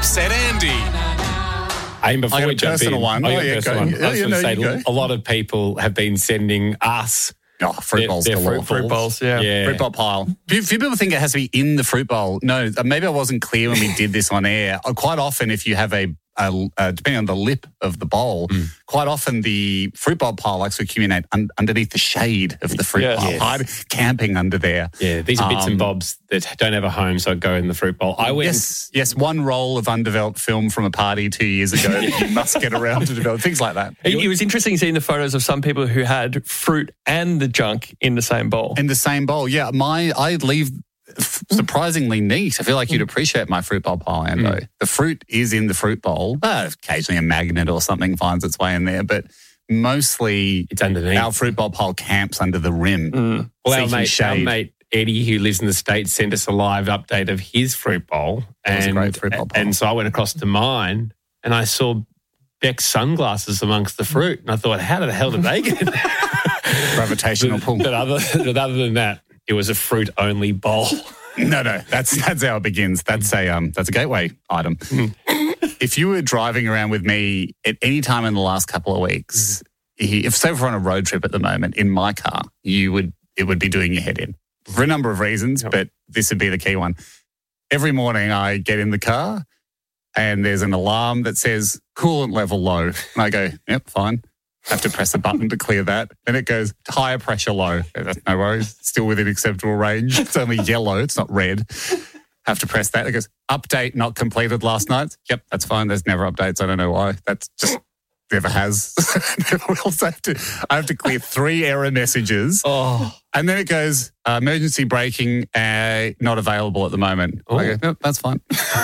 Upset Andy. Before we jump in, one. I was going to say, a lot of people have been sending us fruit bowls. Fruit bowls, yeah. Fruit bowl pile. Few people think it has to be in the fruit bowl. No, maybe I wasn't clear when we did this on air. Quite often, if you have depending on the lip of the bowl, quite often the fruit bowl pile likes to accumulate underneath the shade of the fruit bowl. Yes. Camping under there. Yeah, these are bits and bobs that don't have a home, so go in the fruit bowl. Yes, one roll of undeveloped film from a party 2 years ago that you must get around to develop, things like that. It was interesting seeing the photos of some people who had fruit and the junk in the same bowl. In the same bowl, yeah. I leave surprisingly neat. I feel like you'd appreciate my fruit bowl pile, Ando. The fruit is in the fruit bowl. Occasionally a magnet or something finds its way in there, but mostly it's underneath. Our fruit bowl pile camps under the rim. Well, our mate Eddie, who lives in the States, sent us a live update of his fruit bowl. It was a great fruit bowl pile. And so I went across to mine and I saw Beck's sunglasses amongst the fruit. And I thought, how the hell did they get in there? Gravitational pull. But other than that, it was a fruit-only bowl. No, that's how it begins. That's a gateway item. If you were driving around with me at any time in the last couple of weeks, if say we're on a road trip at the moment in my car, it would be doing your head in for a number of reasons, but this would be the key one. Every morning I get in the car and there's an alarm that says coolant level low, and I go, yep, fine. Have to press a button to clear that. Then it goes higher pressure low. No worries. Still within acceptable range. It's only yellow. It's not red. Have to press that. It goes update not completed last night. Yep, that's fine. There's never updates. I don't know why. That's just never has. I have to clear 3 error messages. And then it goes emergency braking not available at the moment. I go, nope, that's fine.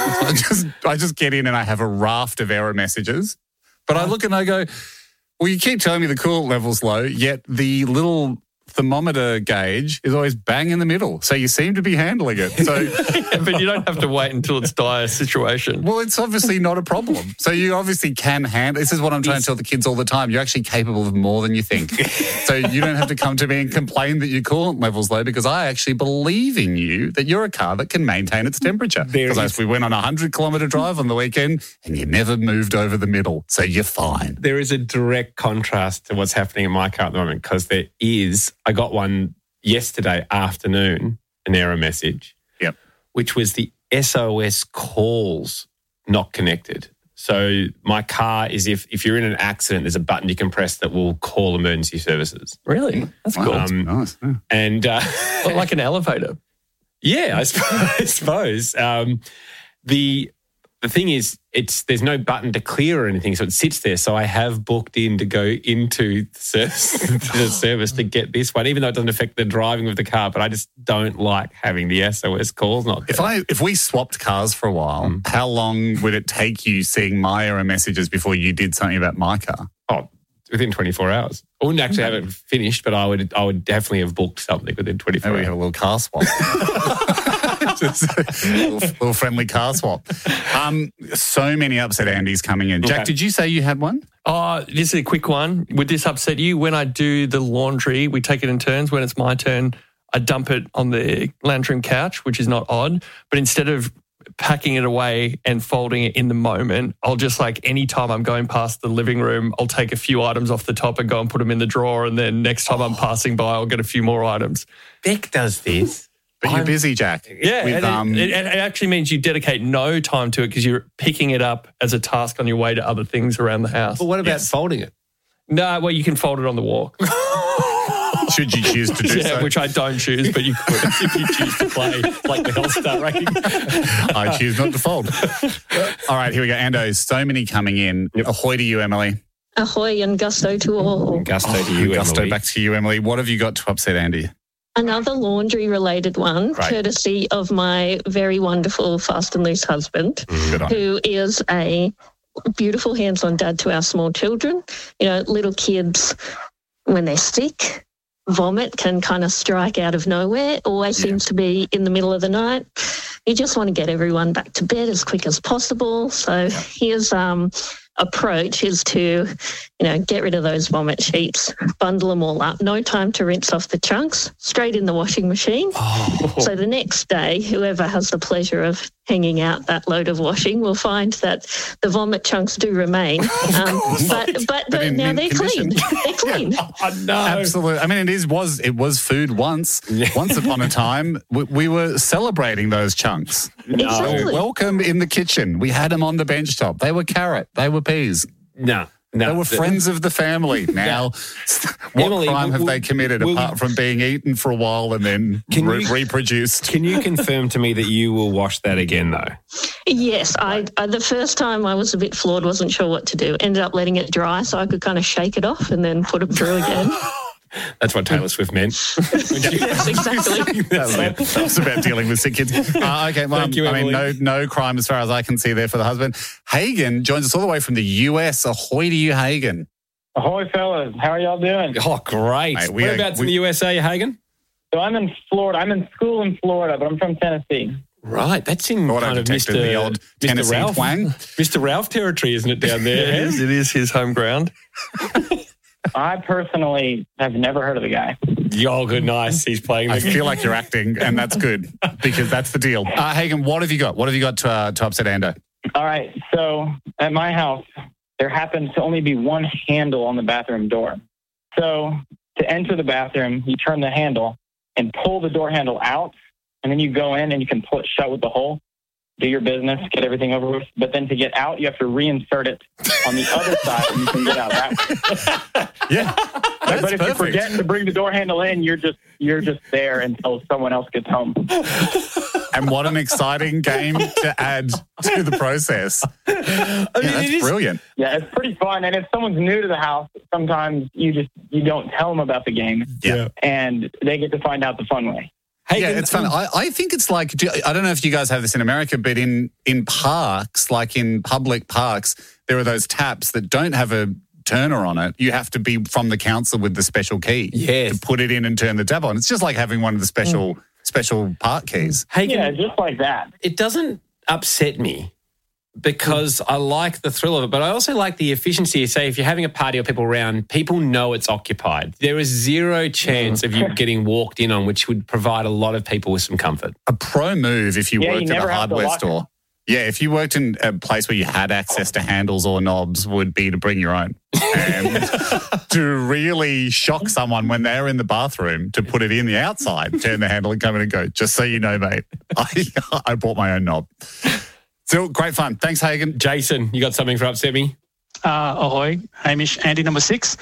I just get in and I have a raft of error messages. But I look and I go, well, you keep telling me the coolant level's low, yet the little thermometer gauge is always bang in the middle. So you seem to be handling it. So, but you don't have to wait until it's dire situation. Well, it's obviously not a problem. So you obviously can handle. This is what I'm trying to tell the kids all the time. You're actually capable of more than you think. So you don't have to come to me and complain that your coolant level's low, because I actually believe in you that you're a car that can maintain its temperature. Because we went on a 100-kilometre drive on the weekend and you never moved over the middle. So you're fine. There is a direct contrast to what's happening in my car at the moment, because I got one yesterday afternoon, an error message, which was the SOS calls not connected. So my car is, if you're in an accident, there's a button you can press that will call emergency services. Really? That's cool. That's nice. Yeah. And like an elevator. Yeah, I suppose. The thing is, there's no button to clear or anything, so it sits there. So I have booked in to go into the service to get this one, even though it doesn't affect the driving of the car. But I just don't like having the SOS calls not going. If we swapped cars for a while, how long would it take you seeing my error messages before you did something about my car? Oh, within 24 hours. I wouldn't actually have it finished, but I would definitely have booked something within 24 hours. Maybe we have a little car swap. Just a little friendly car swap. So many upset Andys coming in. Jack, did you say you had one? This is a quick one. Would this upset you? When I do the laundry, we take it in turns. When it's my turn, I dump it on the lounge room couch, which is not odd. But instead of packing it away and folding it in the moment, I'll just anytime I'm going past the living room, I'll take a few items off the top and go and put them in the drawer. And then next time I'm passing by, I'll get a few more items. Beck does this. But you're busy, Jack. Yeah, it actually means you dedicate no time to it because you're picking it up as a task on your way to other things around the house. But what about folding it? No, well, you can fold it on the walk. Should you choose to do so? Which I don't choose, but you could if you choose to play like the Hellstar rating. I choose not to fold. All right, here we go. Ando, so many coming in. Yep. Ahoy to you, Emily. Ahoy and gusto to all. Gusto to you, Gusto Emily. Back to you, Emily. What have you got to upset Andy? Another laundry-related one, Great. courtesy of my very wonderful fast and loose husband, who is a beautiful hands-on dad to our small children. You know, little kids, when they're sick, vomit can kind of strike out of nowhere, always seems to be in the middle of the night. You just want to get everyone back to bed as quick as possible. So here's approach is to, get rid of those vomit sheets, bundle them all up, no time to rinse off the chunks, straight in the washing machine. So the next day, whoever has the pleasure of hanging out that load of washing will find that the vomit chunks do remain. But now they're clean. They're clean. Oh, no. Absolutely. I mean, it was food once. Once upon a time, we were celebrating those chunks. Exactly. Welcome in the kitchen. We had them on the bench top. They were carrot. They were peas. No. They were friends of the family. Now, what Emily, crime have they committed apart from being eaten for a while and then reproduced? Can you confirm to me that you will wash that again, though? Yes. I the first time I was a bit flawed, wasn't sure what to do. Ended up letting it dry so I could kind of shake it off and then put it through again. That's what Taylor Swift meant. Yes, exactly. That was about dealing with sick kids. Okay, well, Thank you, Emily. no crime as far as I can see there for the husband. Hagen joins us all the way from the US. Ahoy to you, Hagen. Ahoy, fellas. How are y'all doing? Oh, great. Mate, Whereabouts in the USA, Hagen? So I'm in Florida. I'm in school in Florida, but I'm from Tennessee. Right, that's in kind of the old Tennessee Ralph, twang. Mr. Ralph territory, isn't it, down there? It is his home ground. I personally have never heard of the guy. Oh, good, nice. He's playing. I feel like you're acting, and that's good because that's the deal. Hagen, what have you got? What have you got to upset Ando? All right. So at my house, there happens to only be one handle on the bathroom door. So to enter the bathroom, you turn the handle and pull the door handle out, and then you go in and you can pull it shut with the hole. Do your business, get everything over with. But then to get out, you have to reinsert it on the other side and you can get out that way. Yeah. But if you forget to bring the door handle in, you're just there until someone else gets home. And what an exciting game to add to the process. That's brilliant. Yeah, it's pretty fun. And if someone's new to the house, sometimes you don't tell them about the game. Yeah. And they get to find out the fun way. Hagen, it's fun. I think it's like, I don't know if you guys have this in America, but in parks, like in public parks, there are those taps that don't have a turner on it. You have to be from the council with the special key to put it in and turn the tap on. It's just like having one of the special park keys. Hagen, yeah, just like that. It doesn't upset me because I like the thrill of it, but I also like the efficiency. Say if you're having a party or people around, people know it's occupied. There is zero chance of you getting walked in on, which would provide a lot of people with some comfort. A pro move if you worked at a hardware store. Yeah, if you worked in a place where you had access to handles or knobs, would be to bring your own. And to really shock someone when they're in the bathroom, to put it in the outside, turn the handle and come in and go, just so you know, mate, I bought my own knob. So great fun. Thanks, Hagen. Jason, you got something for Upset Me? Ahoy, Hamish, Andy number 6.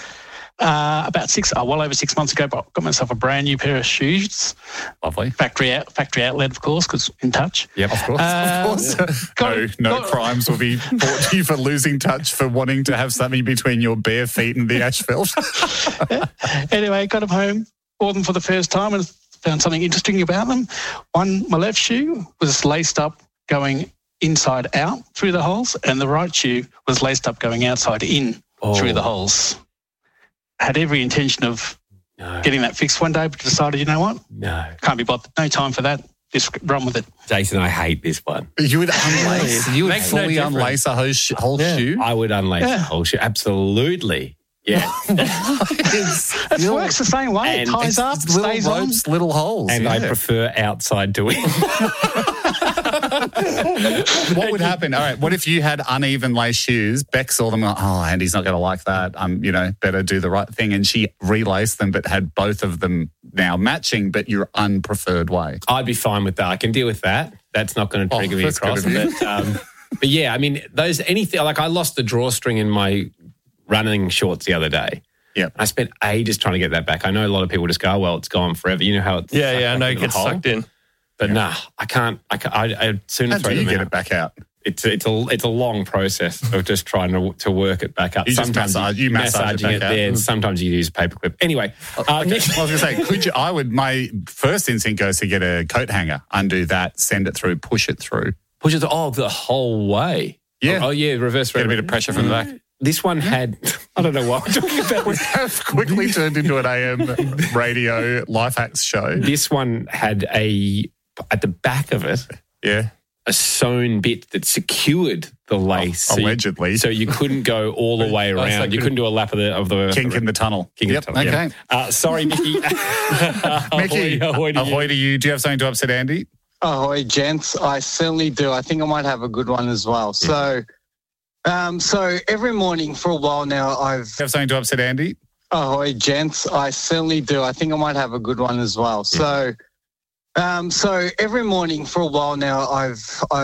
Well over 6 months ago, got myself a brand new pair of shoes. Lovely. Factory outlet, of course, because in touch. Yep, of course. No crimes will be brought to you for losing touch, for wanting to have something between your bare feet and the asphalt. Anyway, got them home, wore them for the first time and found something interesting about them. My left shoe was laced up going inside out through the holes, and the right shoe was laced up going outside in through the holes. Had every intention of getting that fixed one day, but decided, you know what? No. Can't be bothered. No time for that. Just run with it. Jason, I hate this one. You would unlace? You would fully unlace a whole shoe? I would unlace a whole shoe. Absolutely. Yeah. It works the same way. It ties up, stays on. Little holes. And I prefer outside to in. What would happen? All right, what if you had uneven lace shoes? Beck saw them, Andy's not going to like that. Better do the right thing. And she relaced them, but had both of them now matching, but your unpreferred way. I'd be fine with that. I can deal with that. That's not going to trigger me across. But yeah, I mean, I lost the drawstring in my running shorts the other day. Yeah, I spent ages trying to get that back. I know a lot of people just go, well, it's gone forever. You know how it's I know it gets sucked in. But I can't. I'd sooner throw them out. How do you get it back out? It's a long process of just trying to work it back up. Sometimes you massage it there, and sometimes you use a paperclip. Anyway, Nick, I was going to say, my first instinct goes to get a coat hanger, undo that, send it through, push it through. The whole way. Yeah. Reverse. Get a bit of pressure from the back. This one had, I don't know what I'm talking about. We have quickly turned into an AM radio life hacks show. This one had at the back of it, a sewn bit that secured the lace. Allegedly. So you couldn't go all the way around. You couldn't do a lap of the kink in the tunnel. Okay. Sorry, Mickey. Mickey, ahoy to you. Do you have something to upset Andy? Ahoy, gents. I certainly do. I think I might have a good one as well. So every morning for a while now, I've... You have something to upset Andy? Ahoy, gents. I certainly do. I think I might have a good one as well. So every morning for a while now, I've